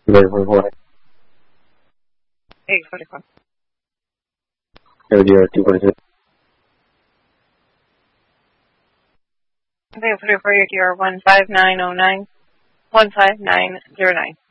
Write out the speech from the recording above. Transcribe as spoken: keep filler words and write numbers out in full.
zero four four. eight forty-four. zero zero two forty-six. Okay, forty-four, your one five nine oh nine, one five nine zero nine.